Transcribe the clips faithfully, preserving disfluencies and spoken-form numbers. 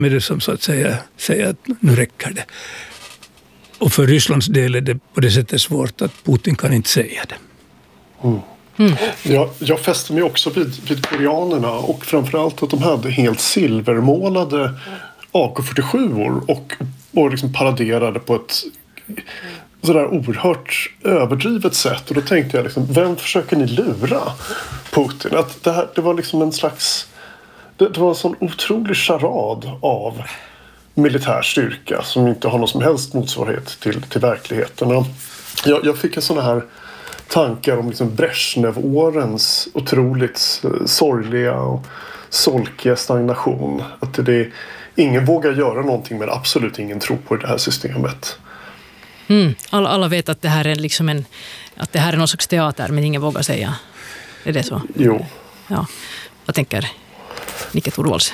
med det som så att säga säger att nu räcker det. Och för Rysslands del är det på det sättet svårt att Putin kan inte säga det. Mm. Mm. Jag, jag fäste mig också vid, vid koreanerna och framförallt att de hade helt silvermålade A K fyrtiosjuor och, och liksom paraderade på ett sådär oerhört överdrivet sätt. Och då tänkte jag liksom, vem försöker ni lura Putin? Att det, här, det var liksom en slags det, det var en sån otrolig charad av militär styrka som inte har någon som helst motsvarighet till, till verkligheten. Och jag, jag fick en sån här tankar om liksom Brezhnev-årens otroligt sorgliga och solkiga stagnation. Att det, det, ingen vågar göra någonting men absolut ingen tror på det här systemet. Mm. Alla, alla vet att det här är liksom en att det här är någon slags teater men ingen vågar säga. Är det så? Jo. Ja. Vad tänker Nicke Torvalds?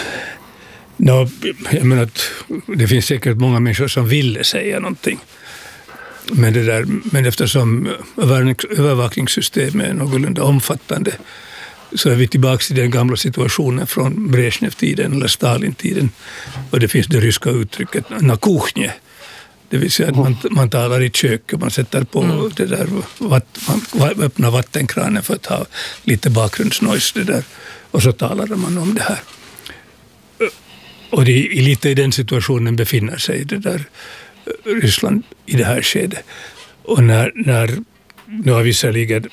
No, jag menar att det finns säkert många människor som vill säga någonting. Men, det där, men eftersom övervakningssystemet är någorlunda omfattande så är vi tillbaka i den gamla situationen från Brezhnev-tiden eller Stalin-tiden. Och det finns det ryska uttrycket na kuchne. Det vill säga att man, man talar i köket, man sätter på mm. det där, vatt, man öppnar vattenkranen för att ha lite bakgrundsnoise det där. Och så talar man om det här. Och det är lite i den situationen befinner sig det där Ryssland i det här skedet. Och när, när nu har visserligen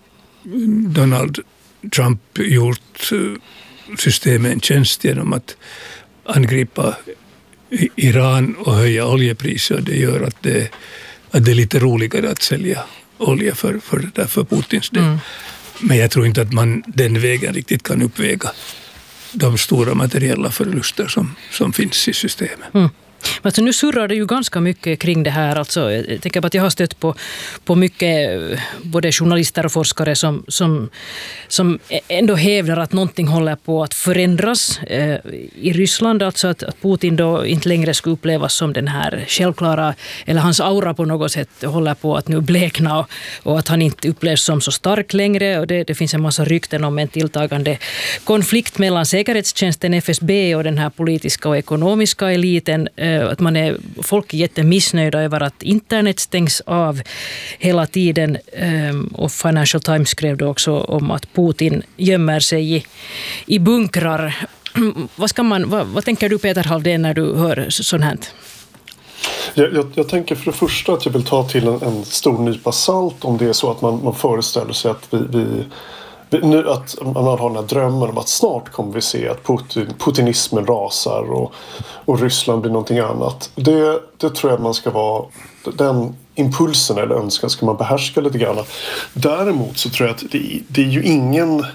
Donald Trump gjort systemet en tjänst genom att angripa Iran och höja oljepriser. Det gör att det, att det är lite roligare att sälja olja för, för, det där, för Putins del. Mm. Men jag tror inte att man den vägen riktigt kan uppväga de stora materiella förluster som, som finns i systemet. Mm. Alltså nu surrar det ju ganska mycket kring det här. Alltså, jag tänker på att jag har stött på, på mycket både journalister och forskare som, som, som ändå hävdar att någonting håller på att förändras eh, i Ryssland. Alltså att, att Putin då inte längre skulle upplevas som den här självklara, eller hans aura på något sätt håller på att nu blekna och, och att han inte upplevs som så stark längre. Och det, det finns en massa rykten om en tilltagande konflikt mellan säkerhetstjänsten F S B och den här politiska och ekonomiska eliten. Att man är, folk är jättemissnöjda över att internet stängs av hela tiden. Och Financial Times skrev då också om att Putin gömmer sig i, i bunkrar. Vad, ska man, vad, vad tänker du Peter Halldén när du hör sånt här? Jag, jag, jag tänker för det första att jag vill ta till en, en stor nypa salt om det är så att man, man föreställer sig att vi, vi nu att man har den här drömmen om att snart kommer vi se att Putin, putinismen rasar och, och Ryssland blir någonting annat. Det, det tror jag att man ska vara, den impulsen eller önskan ska man behärska lite grann. Däremot så tror jag att det, det är ju ingen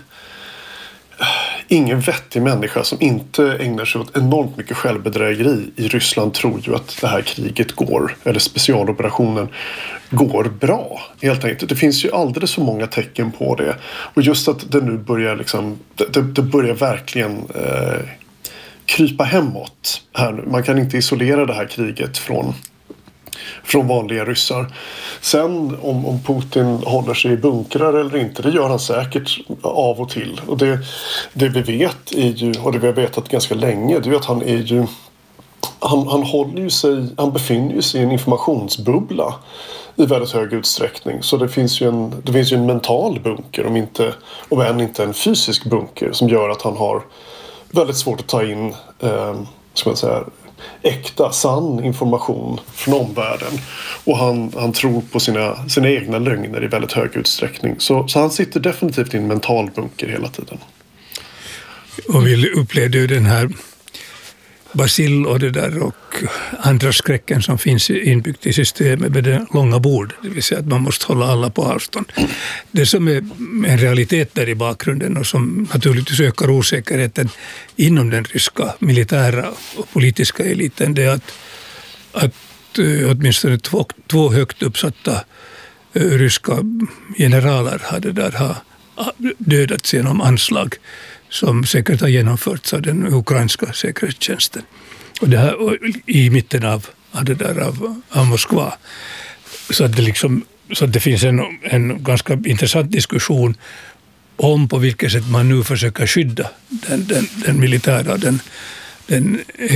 ingen vettig människa som inte ägnar sig åt enormt mycket självbedrägeri i Ryssland tror ju att det här kriget går, eller specialoperationen går bra. Helt enkelt. Det finns ju alldeles för många tecken på det. Och just att det nu börjar liksom, det, det börjar verkligen eh, krypa hemåt här nu. Man kan inte isolera det här kriget från från vanliga ryssar. Sen om, om Putin håller sig i bunkrar eller inte, det gör han säkert av och till. Och det, det vi vet är ju, och det vi har vetat ganska länge, det är att han är ju han, han håller ju sig, han befinner sig i en informationsbubbla i väldigt hög utsträckning. Så det finns ju en, det finns ju en mental bunker, om inte, om än inte en fysisk bunker, som gör att han har väldigt svårt att ta in eh, ska man säga, äkta, sann information från omvärlden. Och han, han tror på sina, sina egna lögner i väldigt hög utsträckning. Så, så han sitter definitivt i en mental bunker hela tiden. Och vi upplevde ju den här bacill och det där och andra skräcken som finns inbyggt i systemet med det långa bordet. Det vill säga att man måste hålla alla på avstånd. Det som är en realitet där i bakgrunden och som naturligtvis ökar osäkerheten inom den ryska militära och politiska eliten, det är att, att åtminstone två, två högt uppsatta ryska generaler hade där ha dödats genom anslag som säkert har genomförts av den ukrainska säkerhetstjänsten. Och det här och i mitten av, av, det där av, av Moskva. Så att det, liksom, så att det finns en, en ganska intressant diskussion om på vilket sätt man nu försöker skydda den, den, den militära, den, den